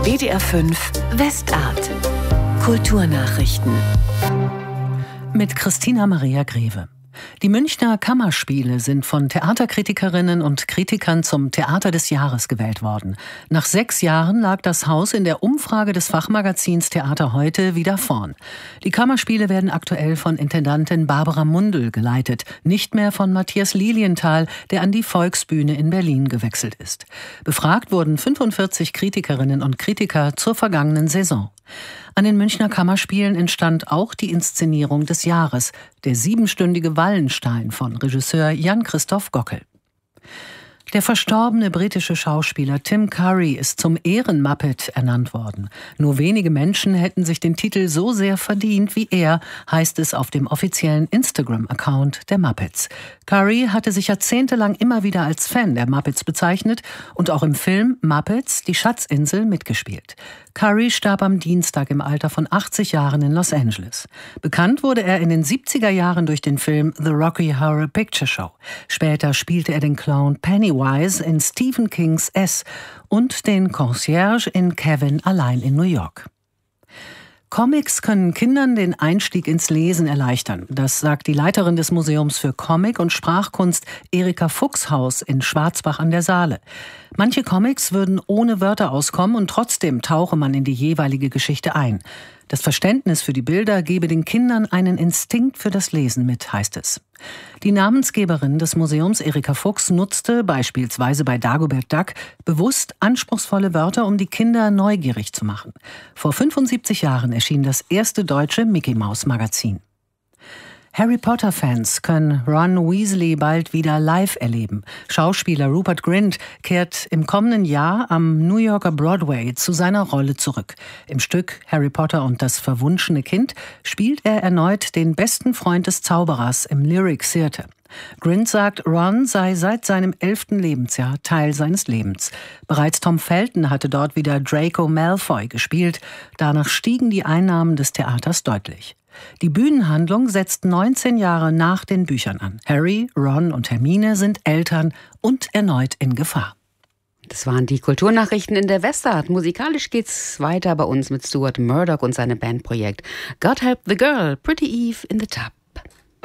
WDR 5 Westart. Kulturnachrichten. Mit Christina Maria Greve. Die Münchner Kammerspiele sind von Theaterkritikerinnen und Kritikern zum Theater des Jahres gewählt worden. Nach 6 Jahren lag das Haus in der Umfrage des Fachmagazins Theater heute wieder vorn. Die Kammerspiele werden aktuell von Intendantin Barbara Mundl geleitet, nicht mehr von Matthias Lilienthal, der an die Volksbühne in Berlin gewechselt ist. Befragt wurden 45 Kritikerinnen und Kritiker zur vergangenen Saison. An den Münchner Kammerspielen entstand auch die Inszenierung des Jahres, der 7-stündige Wallenstein von Regisseur Jan-Christoph Gockel. Der verstorbene britische Schauspieler Tim Curry ist zum Ehren-Muppet ernannt worden. Nur wenige Menschen hätten sich den Titel so sehr verdient wie er, heißt es auf dem offiziellen Instagram-Account der Muppets. Curry hatte sich jahrzehntelang immer wieder als Fan der Muppets bezeichnet und auch im Film Muppets, die Schatzinsel, mitgespielt. Curry starb am Dienstag im Alter von 80 Jahren in Los Angeles. Bekannt wurde er in den 70er Jahren durch den Film The Rocky Horror Picture Show. Später spielte er den Clown Pennywise in Stephen Kings S und den Concierge in Kevin allein in New York. Comics können Kindern den Einstieg ins Lesen erleichtern. Das sagt die Leiterin des Museums für Comic und Sprachkunst Erika Fuchshaus in Schwarzbach an der Saale. Manche Comics würden ohne Wörter auskommen und trotzdem tauche man in die jeweilige Geschichte ein. Das Verständnis für die Bilder gebe den Kindern einen Instinkt für das Lesen mit, heißt es. Die Namensgeberin des Museums, Erika Fuchs, nutzte beispielsweise bei Dagobert Duck bewusst anspruchsvolle Wörter, um die Kinder neugierig zu machen. Vor 75 Jahren erschien das erste deutsche Mickey-Maus-Magazin. Harry Potter-Fans können Ron Weasley bald wieder live erleben. Schauspieler Rupert Grint kehrt im kommenden Jahr am New Yorker Broadway zu seiner Rolle zurück. Im Stück Harry Potter und das verwunschene Kind spielt er erneut den besten Freund des Zauberers im Lyric Theatre. Grint sagt, Ron sei seit seinem 11. Lebensjahr Teil seines Lebens. Bereits Tom Felton hatte dort wieder Draco Malfoy gespielt. Danach stiegen die Einnahmen des Theaters deutlich. Die Bühnenhandlung setzt 19 Jahre nach den Büchern an. Harry, Ron und Hermine sind Eltern und erneut in Gefahr. Das waren die Kulturnachrichten in der Westart. Musikalisch geht's weiter bei uns mit Stuart Murdoch und seinem Bandprojekt God Help the Girl, Pretty Eve in the Tub.